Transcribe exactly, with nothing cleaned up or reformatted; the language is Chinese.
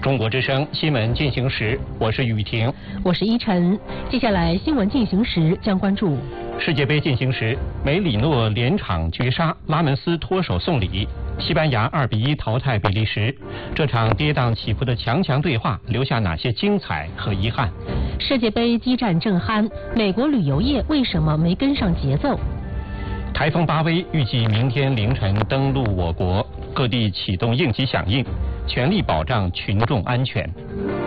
中国之声新闻进行时，我是雨婷， 我是依晨。接下来新闻进行时将关注世界杯进行时，梅里诺连场绝杀，拉门斯脱手送礼，西班牙二比一淘汰比利时。这场跌宕起伏的强强对话留下哪些精彩和遗憾？ 世界杯激战正酣，美国旅游业为什么没跟上节奏？ 台风巴威预计明天凌晨登陆我国，各地启动应急响应，全力保障群众安全。